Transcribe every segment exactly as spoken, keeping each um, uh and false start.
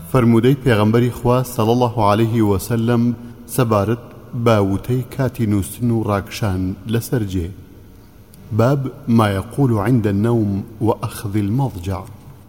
فرمودەی پێغەمبەری خوا صلی الله عليه وسلم سەبارەت باوتەی کاتی نووستن و ڕاکشان لەسەر جێ. باب ما يقول عند النوم وأخذ المضجع.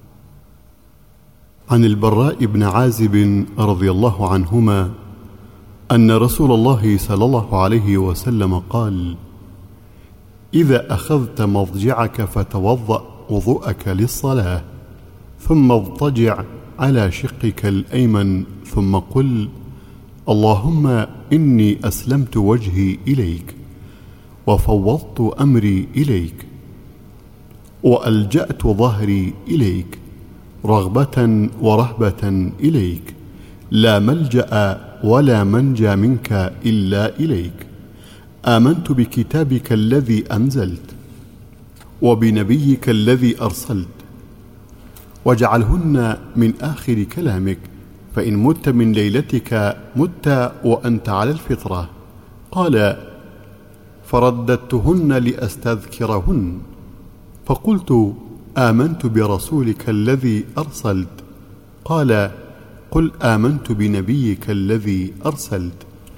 عن البراء بن عازب رضي الله عنهما أن رسول الله صلى الله عليه وسلم قال: إذا أخذت مضجعك فتوضأ وضوءك للصلاة ثم اضطجع على شقك الأيمن ثم قل: اللهم إني أسلمت وجهي إليك وفوضت أمري إليك وألجأت ظهري إليك رغبة ورهبة إليك لا ملجأ ولا منجى منك إلا إليك آمنت بكتابك الذي أنزلت وبنبيك الذي أرسلت واجعلهن من آخر كلامك فإن مت من ليلتك مت وأنت على الفطرة. قال: فرددتهن لأستذكرهن فقلت: آمنت برسولك الذي أرسلت. قال: قل آمنت بنبيك الذي أرسلت.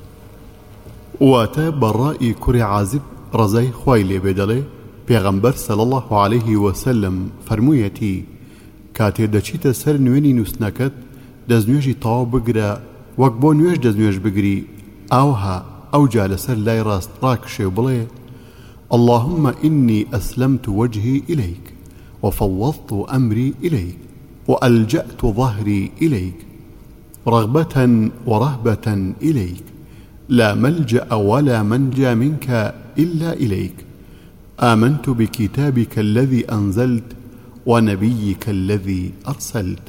واتى برائي كري عازب رزاي خويلي بدلي پیغمبر صلى الله عليه وسلم فرمويتي كاتي دچيت سر نويني نوسنكت دزنويجي طاو بگرا وەک بۆ نوێژ دەستنوێژ بگری ئاوها ئەو جا لەسەر لای ڕاست ڕاکشێ و بڵێ: اللهم إني أسلمت وجهي إليك وفوضت أمري إليك وألجأت ظهري إليك رغبة ورهبة إليك لا ملجأ ولا منجى منك إلا إليك آمنت بكتابك الذي أنزلت ونبيك الذي أرسلت.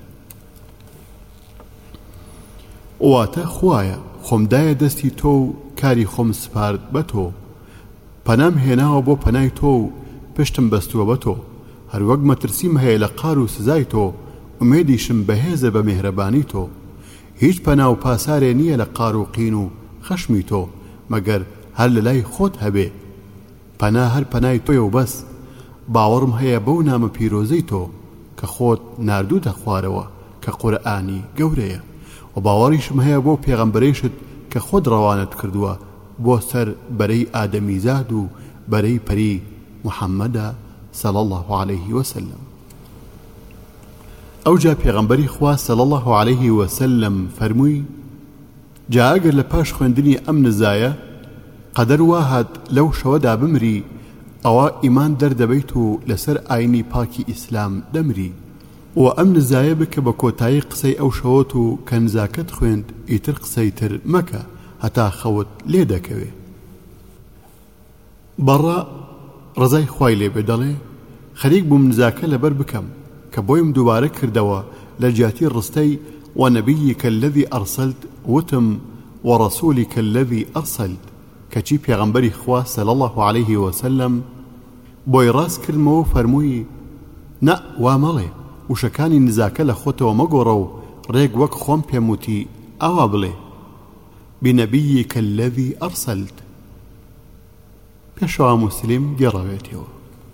واتە خوایە خۆمدایە دەستی تۆ و کاری خۆم سپارد بە تۆ، پەنام هێناوە بۆ پەنای تۆ و پشتم بەستووە بە تۆ، هەروەک مەترسیم هەیە لە قار و سزای تۆ، ئومێدیشم بەهێزە بە میهرەبانی تۆ. هیچ پەنا و پاسارێ نییە لە قار و قین و خەشمی تۆ مەگەر هەر لە لای خۆت هەبێ. پەنا هەر پەنای تۆیە و بەس. باوەڕم هەیە بەو نامە پیرۆزەی تۆ کە خۆت ناردووتە خوارەوە کە قورئانی گەورەیە، و باوەڕیشم هەیە بۆ پێغەمبەرەیشت کە خۆت ڕەوانت کردووە بۆ سەر بەرەی ئادەمیزاد و بەرەی پەری محەممەدە صلی الله عليه وسلم. ئەوجا پێغەمبەری خوا صلی الله عليه وسلم فەرمووی: جا ئەگەر لە پاش خوێندنی ئەم نزایە قەدەر وا هات لەو شەوەدا بمری، ئەوە ئیمان دەردەبەیت و لەسەر ئاینی پاکی ئیسلام دەمری، و ئەم نزایە بکە بە کۆتایی قسەی ئەو شەوت و کە نزاکەت خوێند ئیتر قسەی تر مەکە هەتا خەوت لێ دەکەوێ. بەڕا ڕزای خوای لێ بێ دەڵێ: خەریک بووم نزاکە لەبەر بکەم کە بۆیم دووبارە کردەوە لە جیاتی ڕستەی وەنەبییکە الذی ئەرسەلت وتم وەڕەسوولیکە الذی ئەرسەلت، کەچی پێغەمبەری خوا صلی الله عليه وسلم بۆی ڕاست کردمەوە فەرمووی: نە وا مەڵێ، وشەکانی نزاکە لە خۆتەوە مەگۆڕە و ڕێک وەک خۆم پێم وتی ئاوا بڵێ: بنەبییکە الذی ئەرسەلت. پێشەوا موسلیم گێڕاوێتەوە.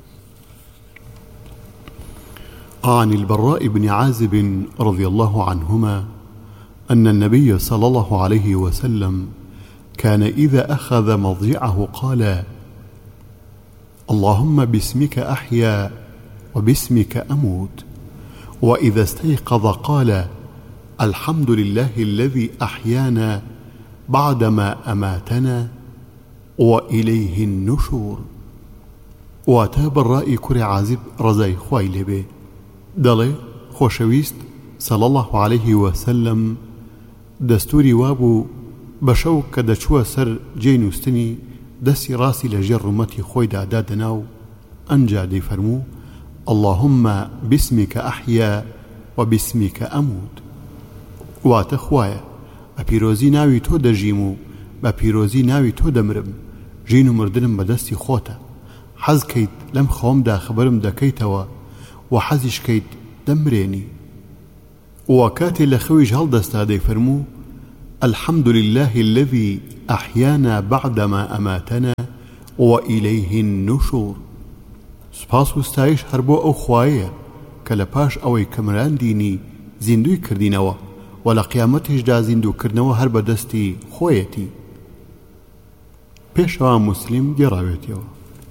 عن البراء بن عازب رضي الله عنهما أن النبي صلى الله عليه وسلم كان إذا أخذ مضجعه قال: اللهم باسمك أحيا وباسمك أموت. وإذا استيقظ قال: الحمد لله الذي أحيانا بعدما أماتنا وإليه النشور. واتى الرأي كري عازب رزاي خوای لێبێ دەڵێ: خۆشەویست صلى الله عليه وسلم دەستوری وابوو بە شەو کە دەچووە سەر جێی نووستنی دەستی ڕاستی لە ژێر ڕوومەتی خۆیدا دادەنا و ئەنجا دەیفەرموو: اللهم باسمك أحيا وباسمك أموت. واتە خوایە بە پیرۆزی ناوی تۆ دەژیم و بە پیرۆزی ناوی تۆ دەمرم، ژین و مردنم بەدەستی خۆتە، حەز کەیت لەم خەومدا خبرم دەکەیتەوە و حەزیش کەیت دەمرێنی. و کاتێ لە خەویش هەڵدەستا دەیفەرموو: الحمد لله الذي أحيانا بعدما أماتنا وإليه النشور. سپاس و ستایش هەر بۆ ئەو خوایە کە لە پاش ئەوەی کە مراندینی زیندوی کردینەوە و لە قیامەتیشدا زیندووکردنەوە هەر بەدەستی خۆیەتی. پێشەوە مسلم گێڕاوێتەوە.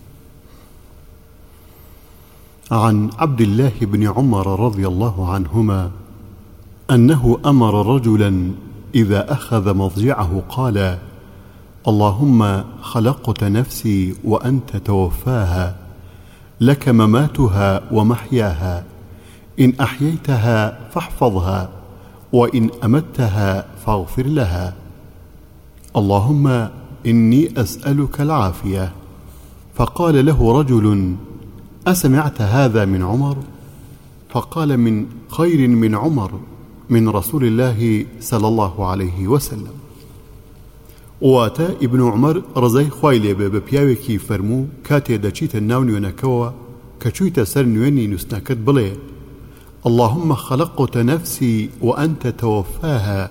عن عبد الله بن عمر رضي الله عنهما أنه أمر رجلا إذا أخذ مضجعه قال: اللهم خلقت نفسي وأنت توفاها، لك مماتها ومحياها، إن أحييتها فاحفظها، وإن أمتها فاغفر لها، اللهم إني أسألك العافية. فقال له رجل: أسمعت هذا من عمر؟ فقال: من خير من عمر من رسول الله صلى الله عليه وسلم. واتا ابن عمر رضای خوای لێبێ بە پیاوێکی فەرموو کاتێ دەچیتە ناو نوێنەکەوە کە چوویتە سەر نوێنی نووستنەکەت بڵێ: اللهم خلقت نفسي وأنت توفاها،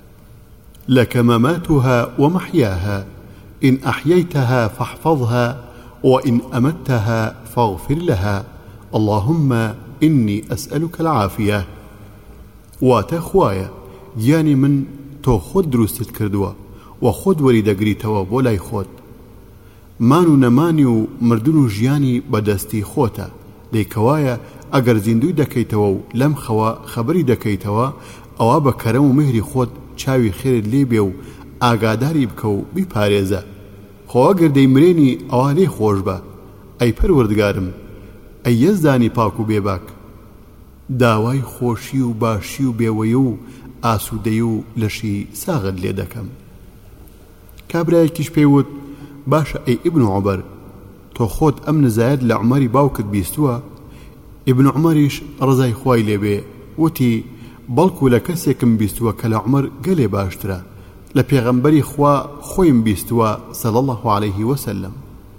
لك مماتها ومحياها، إن أحييتها فاحفظها، وإن أمتها فاغفر لها، اللهم إني أسألك العافية. واتا خوايا يعني من تو خود دروستت کردووە و خۆت وەری دەگریتەوە بۆ لای خۆت. مان و نەمانی و مردن و ژیانی بەدەستی خۆتە، دەیکەوایە ئەگەر زیندوی دەکەیتەوە و لەم خەوە خەبەری دەکەیتەوە ئەوە بە کەرەم و مهری خۆت چاوی خێرت لێ بێ و ئاگاداری بکە و بیپارێزە. خۆ ئەگەر دەیمرێنی ئەوە لێ خۆش بە. ئەی پەروەردگارم، ئەی یەزدانی پاک و بێباک، داوای خۆشی و باشی و بێوەیە و ئاسوودەی و لەشی ساغت لێ دەکەم. کابرایەکیش پێیوت: باشە ئەی ئیبن عومەر، تۆ خۆت ئەم نزایەت لە عومەری باوکت بیستووە؟ ئیبن عومەریش ڕزای خوای لێبێ وتی: بەڵکو لە کەسێکم بیستووە کە لە عومەر گەلێ باشترە، لە پێغەمبەری خوا خۆیم بیستووە صلی الله عليه وسلم.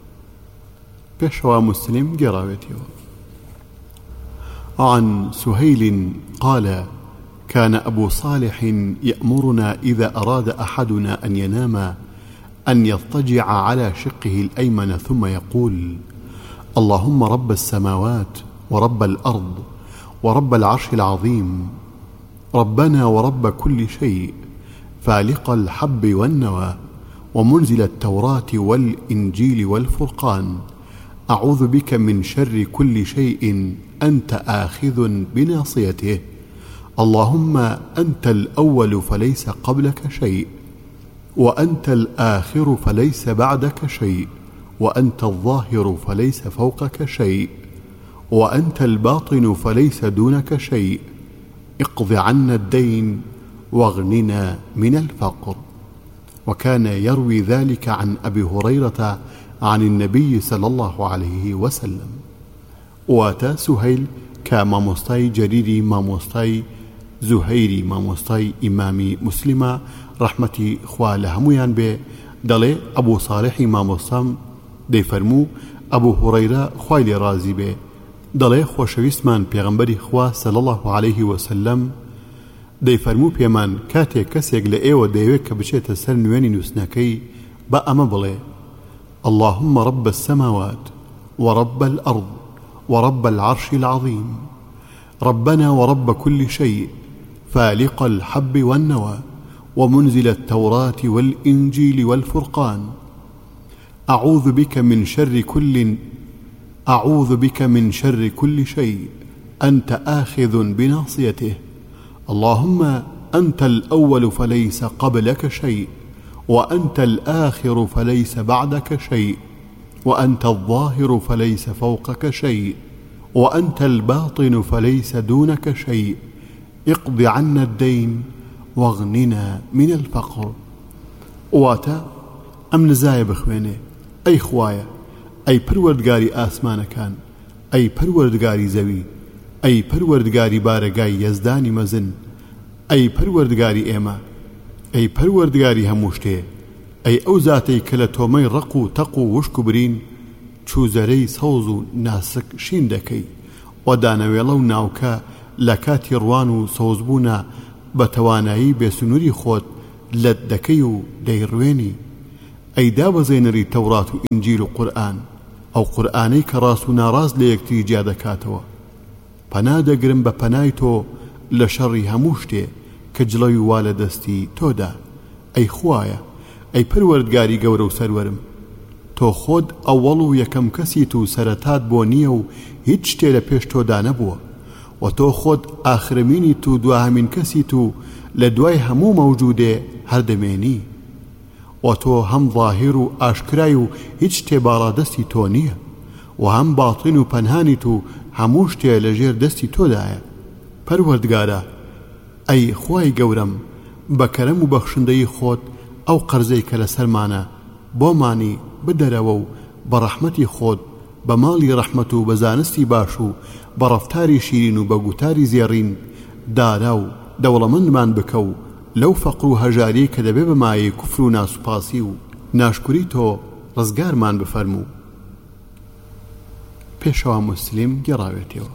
پێشەوە مسلم گێڕاوێتەوە. عن سهيل قال: كان أبو صالح يأمرنا إذا أراد أحدنا أن ينام أن يضطجع على شقه الأيمن ثم يقول: اللهم رب السماوات ورب الأرض ورب العرش العظيم، ربنا ورب كل شيء، فالق الحب والنوى، ومنزل التوراة والإنجيل والفرقان، أعوذ بك من شر كل شيء أنت آخذ بناصيته، اللهم أنت الأول فليس قبلك شيء، وأنت الآخر فليس بعدك شيء، وأنت الظاهر فليس فوقك شيء، وأنت الباطن فليس دونك شيء، اقض عنا الدين واغننا من الفقر. وكان يروي ذلك عن أبي هريرة عن النبي صلى الله عليه وسلم. واتا سهيل كماموستاي جريري ماموستاي زهيري ماموستاي إمامي مسلمة رحمتي خوا لهمويان بي دلي أبو صالح ماموستام دي فرمو أبو هريرة خوالي رازي بي دلي خوشويستمان پیغمبري خوا صلى الله عليه وسلم دي فرمو بيمان كاتي كسيق لأيوة ديوك بشيت سر نواني نسناكي بأما بلي: اللهم رب السماوات ورب الأرض ورب العرش العظيم، ربنا ورب كل شيء، فالق الحب والنوى، ومنزل التوراة والإنجيل والفرقان، أعوذ بك من شر كل أعوذ بك من شر كل شيء أنت آخذ بناصيته، اللهم أنت الأول فليس قبلك شيء، وأنت الآخر فليس بعدك شيء، وأنت الظاهر فليس فوقك شيء، وأنت الباطن فليس دونك شيء، اقض عنا الدين واغننا من الفقر. واتا ئەم نزایە بخوێنێ: ئەی خوایە، ئەی پەروەردگاری ئاسمانەکان، ئەی پەروەردگاری زەوی، ئەی پەروەردگاری بارەگای یەزدانی مەزن، ئەی پەروەردگاری ئێمە، ئەی پەروەردگاری هەموو شتێ، ئەی ئەو زاتەی کە لە تۆمەی ڕق و تەق و وشک و برین چووزەرەی سەوز و ناسک شین دەکەی و دانەوێڵە و ناوکە لە کاتی ڕوان و سەوزبوونە بە توانایی بێسنووری خۆت لەت دەکەی و دەیڕوێنی. ئەی دابەزێنەری تەورات و ئینجیل و قورئان، ئەو قورئانەی کە ڕاست و ناڕاست لە یەکتری جیا دەکاتەوە. پەنا دەگرم بە پەنای تۆ لە شەڕی هەموو شتێ كجلوي والدستي تودا أي خوايا أي پروردگاری گەورە و سەروەرم تۆ خۆت ئەوەڵ و یەکەم کەسیت و سەرەتات بۆ نییە و هیچ شتێ لە پێش تۆدا نەبووە و تۆ خۆت ئاخرمینیت و دواهەمین کەسیت و لە دوای هەموو مەوجودێ هەردەمێنی و تۆ هەم ظاهر و ئاشکرای و هیچ شتێ باڵادەستی تۆ نییە و هەم باڵتین و پەنهانیت و هەموو شتێ لەژێر دەستی تۆدایە پەروەردگارە ئەی خوای گەورەم بە کەرەم و بەخشندەی خۆت ئەو قەرزەی کە لەسەرمانە بۆمانی بدەرەوە و بە ڕەحمەتی خۆت بە ماڵی ڕەحمەت و بە زانستی باش و بە ڕەفتاری شیرین و بە گوتاری زێڕین دارا و دەوڵەمەندمان بکە و لەو فەقر و هەژاری کە دەبێ بە مایەی کوفر و ناسوپاسی و ناشکوری تۆ ڕزگارمان بفەرموو. پێشەوە موسلیم گێڕاوێتەوە.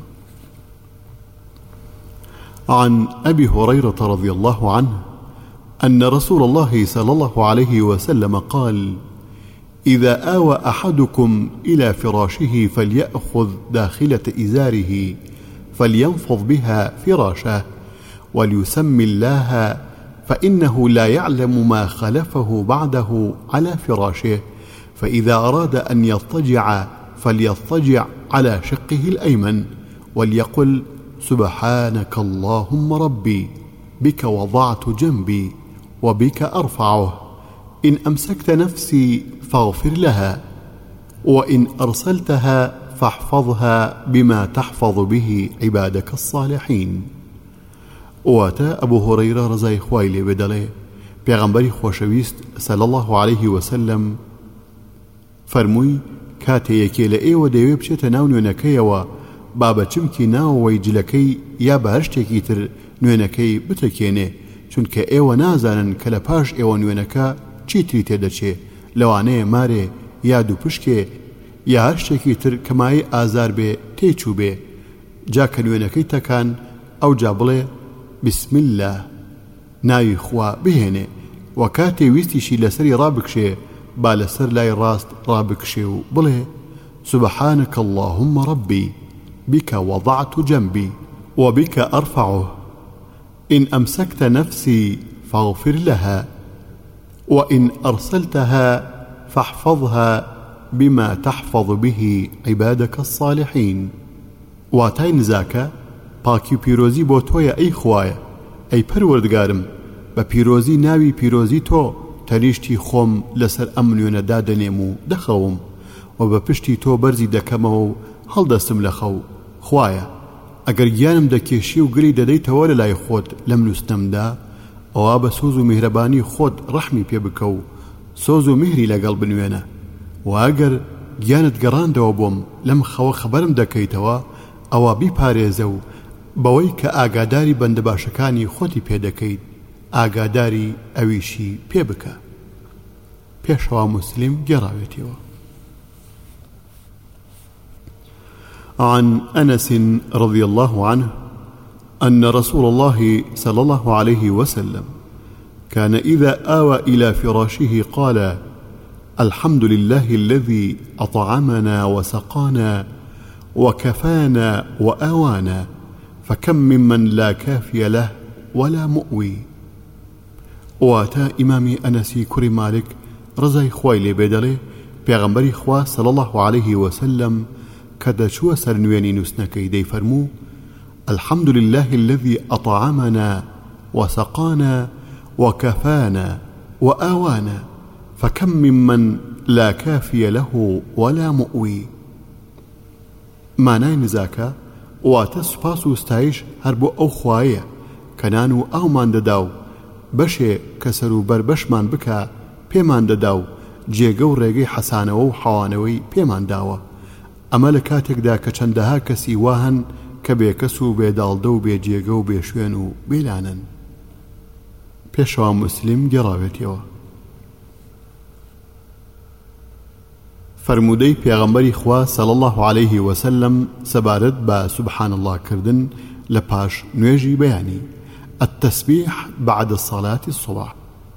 عن أبي هريرة رضي الله عنه أن رسول الله صلى الله عليه وسلم قال: إذا آوى أحدكم إلى فراشه فليأخذ داخلة إزاره فلينفض بها فراشه وليسمي الله فإنه لا يعلم ما خلفه بعده على فراشه، فإذا أراد أن يضطجع فليضطجع على شقه الأيمن وليقل: سبحانك اللهم ربي بك وضعت جنبي وبك أرفعه، إن أمسكت نفسي فاغفر لها، وإن أرسلتها فاحفظها بما تحفظ به عبادك الصالحين. واتا أبو هريرة رضای خوای لێ بێ پێغەمبەری خۆشەویست صلى الله عليه وسلم فەرمووی کاتێیەکێ لە ئێوە دەیەوێ بچێتە ناو نوێنەکەیەوە با بە چمکی ناوەوەی جلەکەی یا بە هەر شتێکی تر نوێنەکەی بتەکێنێ، چونکە ئێوە نازانن کە لە پاش ئێوە نوێنەکە چیتری تێدەچێ، لەوانەیە مارێ یا دوو پشکێ یا هەر شتێکی تر کەمای ئازار بێ تێچوو بێ، جا کە نوێنەکەی تەکان ئەو جا بڵێ بسم الله ناوی خوا بهێنێ و کاتێ ویستیشی لەسەری ڕابکشێ با لەسەر لای ڕاست ڕابکشێ و بڵێ سبحانك اللهم ربي بك وضعت جنبي وبك أرفعه، إن أمسكت نفسي فاغفر لها، وإن أرسلتها فاحفظها بما تحفظ به عبادك الصالحين. واتای نزاکە پاکی و پیرۆزی بۆ تۆیە ئەی خوایە، ئەی پەروەردگارم بە پیرۆزی ناوی پیرۆزی تۆ تەنیشتی خۆم لەسەر ئەم نوێنەدا دەنێم و دەخەوم و بە پشتی تۆ بەرزی دەکەمەوە و هەڵدەستم لە خەو. خوایە ئەگەر گیانم دەکێشی و گری دەدەیتەوە لە لای خۆت لەم نووسنەمدا، ئەوە بە سۆز و میهرەبانی خۆت ڕەحمی پێ بکە و سۆز و میهری لەگەڵ بنوێنە، و ئەگەر گیانت گەڕاندەوە بۆم لەم خەوە خەبەرم دەکەیتەوە ئەوە بیپارێزە و بەوەی کە ئاگاداری بەندە باشەکانی خۆتی پێ دەکەیت ئاگاداری ئەویشی پێ بکە. پێشەوە موسلیم گێڕاوێتەوە. عن أنس رضي الله عنه أن رسول الله صلى الله عليه وسلم كان إذا آوى إلى فراشه قال: الحمد لله الذي أطعمنا وسقانا وكفانا وآوانا، فكم ممن لا كافي له ولا مؤوي. واتا إمامي أنسي كري مالك رضای خوای لێ بێ دەڵێ پێغەمبەری خوا صلى الله عليه وسلم کە دەچووە سەر نوێنی نووسنەکەی دەیفەرموو: الحمد لله الذي أطعمنا وسقانا وكفانا وآوانا، فكم ممن لا كافي له ولا مؤوي. مانای نزاکە واتە سوپاس و ستایش هەر بۆ ئەو خوایە کە نان و ئاومان دەدا و بەشێ کە سەر و بەر بەشمان بکە پێمان دەدا و جێگە و ڕێگەی حەسانەوە و حەوانەوەی پێمان داوە، ئەمە لە کاتێکدا کە چەندەها کەسی واهن کە بێکەس و بێداڵدە و بێجێگە و بێشوێن و بێلانن. پێشەوە موسلیم گێڕاوێتەوە. فرمودەی پێغەمبەری خوا صلى الله عليه وسلم سەبارەت بە سبحان الله کردن لە پاش نوێژی بەیانی التسبيح بعد صلاة الصبح.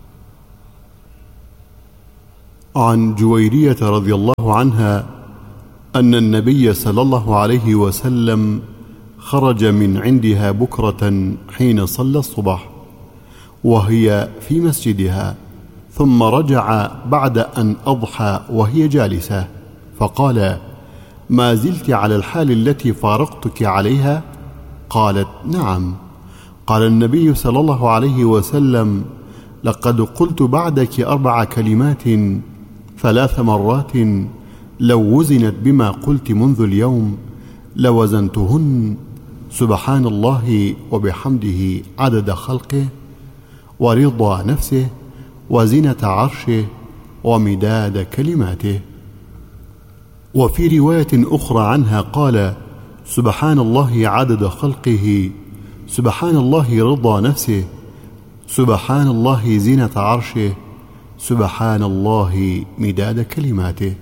عن جويرية رضي الله عنها أن النبي صلى الله عليه وسلم خرج من عندها بكرة حين صلى الصبح وهي في مسجدها، ثم رجع بعد أن أضحى وهي جالسة فقال: ما زلت على الحال التي فارقتك عليها؟ قالت: نعم. قال النبي صلى الله عليه وسلم: لقد قلت بعدك أربع كلمات ثلاث مرات لو وزنت بما قلت منذ اليوم لوزنتهن: سبحان الله وبحمده عدد خلقه ورضا نفسه وزنة عرشه ومداد كلماته. وفي رواية أخرى عنها قال: سبحان الله عدد خلقه، سبحان الله رضا نفسه، سبحان الله زينة عرشه، سبحان الله مداد كلماته.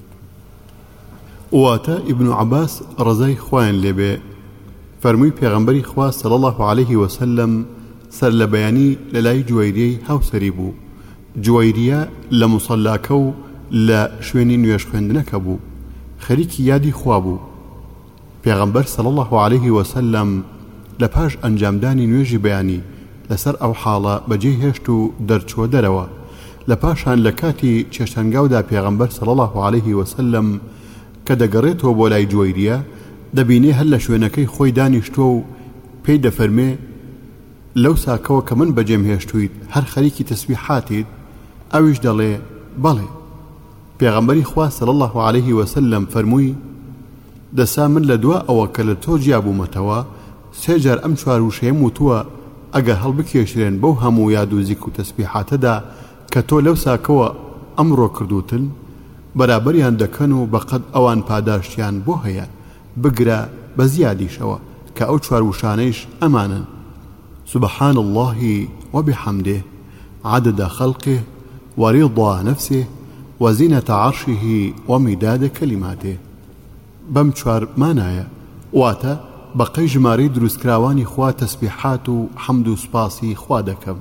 واتا ابن عباس رضای خوان لێبێ فەرمووی پێغەمبەری خوا صلی الله عليه وسلم سەر لە بەیانی لەلای جوەیریەی هاوسەری بوو. جوەیریە لە موسەلاکە و لە شوێنی نوێژ خوێندنەکە بوو، خەریکی یادی خوا بوو. پێغەمبەر صلی الله عليه وسلم لە پاش ئەنجامدانی نوێژی بەیانی لەسەر ئەو حاڵە بەجێهێشت و دەرچووە دەرەوە. لە پاشان لە کاتی چێشتەنگاودا پێغەمبەر صلی الله عليه وسلم کە دەگەڕێتەوە بۆ لای جوەیریە دەبینێ هەر لە شوێنەکەی خۆی دانیشتووە و پێی دەفەرمێ: لەو ساکەوە کە من بەجێم هێشتوویت هەر خەریکی تەسبیحاتیت؟ ئەویش دەڵێ: بەڵێ. پێغەمبەری خوا صلی الله عليه وسلم فەرمووی: دەسا من لە دوا ئەوە کە لە تۆ جیابوومەتەوە سێ جار ئەم چوار وشەیەم وتووە ئەگەر هەڵبکێشرێن بەو هەموو یاد و زیک و تەسبیحاتەدا کە تۆ لەو ساکەوە ئەمڕۆ کردوتن، بەرابەریان دەکەن و بەقەد ئەوان پاداشتیان بۆ هەیە بگرە بە زیادیشەوە کە ئەو چوار وشانەیش ئەمانن: سبحان الله وبحمده عدد خلقه ورضا نفسه وزنة عرشه ومداد كلماته. بەم چوار مانایە واتە بەقەی ژمارەی دروستکراوانی خوا تەسبیحات و حەمد و سوپاسی خوا دەکەم.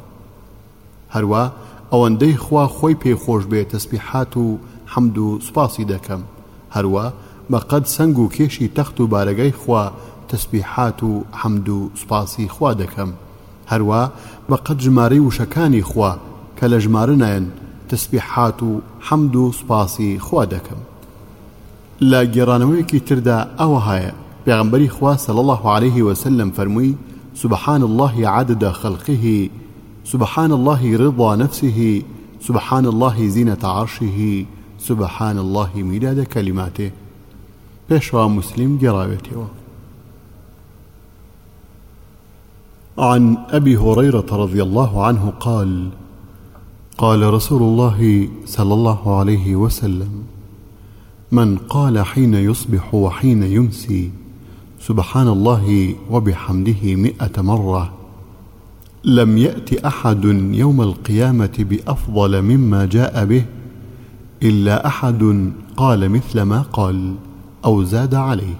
هەروە ئەوەندەی خوا خۆی پێخۆش بێ تەسبیحات و حەمد و سوپاسی دەکەم. هەروە بەقەد سەنگ و کێشی تەخت و بارەگای خوا تەسبیحات و حەمد و سوپاسی خوا دەکەم. هەروە بەقەد ژمارەی وشەکانی خوا کە لە ژمارە نایەن تەسبیحات و حەمد و سوپاسی خوا دەکەم. لە گێڕانەوەیەکی تردا ئەوە هەیە پێغەمبەری خوا صلی الله عليه وسلم فەرمووی: سبحان الله عدد خلقه، سبحان الله رضا نفسه، سبحان الله زينة عرشه، سبحان الله مداد كلماته. بيشوا مسلم جراوته. عن أبي هريرة رضي الله عنه قال: قال رسول الله صلى الله عليه وسلم: من قال حين يصبح وحين يمسي سبحان الله وبحمده مئة مرة لم يأت أحد يوم القيامة بأفضل مما جاء به إلا أحد قال مثل ما قال أو زاد عليه.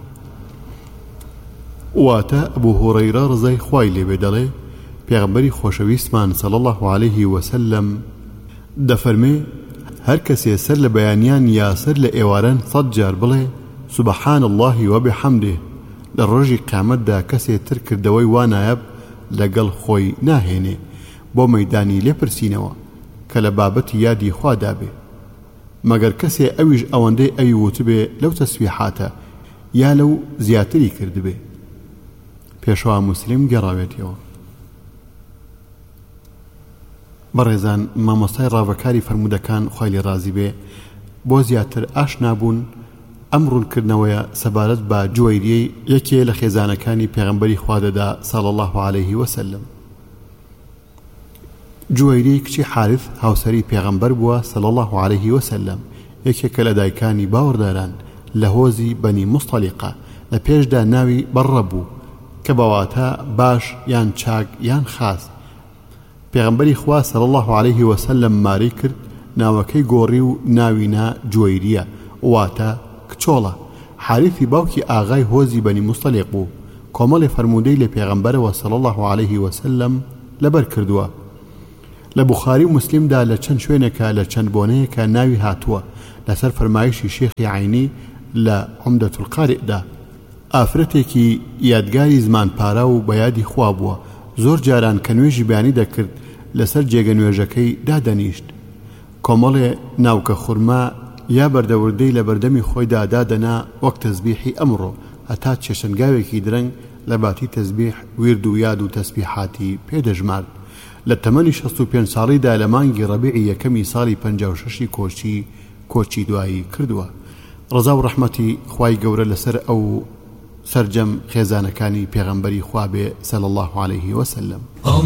واتا أبو هريرة رضي خوای لێ بێ دەڵێ پێغەمبەری خۆشەویستمان صلی الله عليه وسلم دەفەرمێ: هەر کەسێ سەر لە بەیانیان یا سەر لە ئێواران سەد جار بڵێ سبحان الله وبحمده لە ڕۆژی قیامەتدا کەسێ تر کردەوەی وانایەب لەگەڵ خۆی ناهێنێ بۆ مەیدانی لێپرسینەوە کە لە بابەتی یادی خوادا بێ، مەگەر کەسێ ئەویش ئەوەندەی ئەوی وتبێ لەو تەسبیحاتە یا لەو زیاتری کردبێ. پێشەوا موسلیم گەڕاوێتەوە. بەڕێزان، مامۆستای ڕاوەکاری فەرمودەکان خوای لێ ڕازی بێ بۆ زیاتر ئاشنا بوون ئەم ڕوونکردنەوەیە سەبارەت بە جوەیریەی یەکێ لە خێزانەکانی پێغەمبەری خوا دەدا صلی الله عليه وسلم. جوەیری کچی حارث هاوسەری پێغەمبەر بووە صلی الله عليه وسلم، یەکێکە لە دایکانی باوەڕداران لە هۆزی بەنی مستەلیقە، لە پێشدا ناوی بەڕە بوو کە بەواتە باش یان چاک یان خاس. پێغەمبەری خوا صلی الله عليه وسلم ماری کرد ناوەکەی گۆڕی و ناوینا جوەیریە واتە کچۆڵە. حارثی باوکی ئاغای هۆزی بەنی مستەلیق بوو. کۆمەڵی فەرموودەی لە پێغەمبەرەوە صلی الله عليه وسلم لەبەر کردووە. لە بوخاری و مسلمدا لە چەند شوێنێکە لە چەند بۆنەیەکە ناوی هاتووە لەسەر فەرمایشی شێخی عینی لە عومدەت القارئدا. ئافرەتێکی یادگاری زمان پارا و بە یادی خوا بووە. زۆر جاران کە نوێژی بیانی دەکرد لەسەر جێگە نوێژەکەی دادەنیشت. کۆمەڵێ ناوکە خورما یا بەردەوردەی لە بەردەمی خۆیدا دادەنا وەک تەسبیحی ئەمڕۆ، هەتا چێشنگاوێکی درەنگ لە باتی تەسبیح ویرد و یاد و تەسبیحاتی پێدەژمارد. لە تەمەنی شەست و پێنج ساڵیدا لە مانگی ڕەبیعی یەکەمی ساڵی پەنجا و شەشی کۆچی کۆچی دوایی کردووە. ڕەزا و ڕەحمەتی خوای گەورە لەسەر ئەو سەرجەم خێزانەکانی پێغەمبەری خوا بێ سەڵی الله عەلەیه وسەلەم.